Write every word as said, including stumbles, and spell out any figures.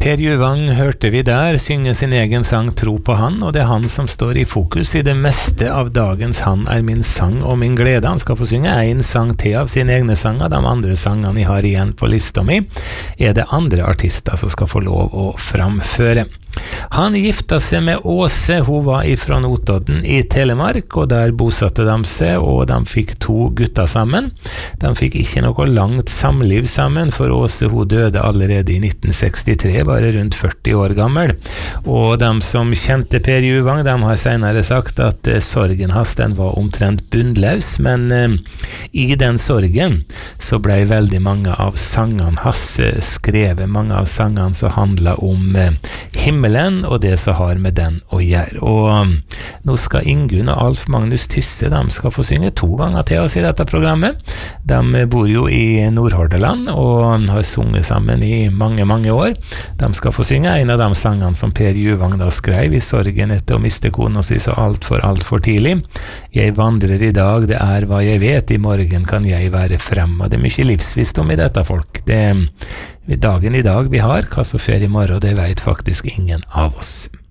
Per Juvang hørte vi der synge sin egen sang Tro på han, og det er han som står i fokus i det meste av dagens Han er min sang og min glede. Han skal få synge en sang til av sine egne sanger. De andre sangene jeg har igjen på lista mi er det andre artister som skal få lov å framføre. Han gifta seg med Åse, hun var ifra Notodden i Telemark, og der bosatte de seg, og de fikk to gutter sammen. De fikk ikke noe langt samliv sammen, for Åse hun døde allerede i nitten sekstitre, bare rundt førti år gammel. Og de som kjente Per Juvang, de har senere sagt at eh, sorgen hans den var omtrent bunnløs, men eh, i den sorgen så ble veldig mange av sangene hans eh, skrevet, mange av sangene som handlet om eh, himmel og det som har med den å gjøre. Og um, nå skal Ingunn og Alf Magnus Tysse, de skal få synge to ganger til oss i dette programmet. De bor jo i Nordhordaland og har sunget sammen i mange, mange år. De skal få synge en av de sangene som Per Juvang da skrev i sorgen etter å miste kona si så alt for alt for tidlig. Jeg vandrer i dag, det er hva jeg vet, i morgen kan jeg være frem. Og det er mye livsvisdom i dette, folk. Det er dagen i dag vi har, hva som skjer i morgen, det vet faktisk ingen av oss.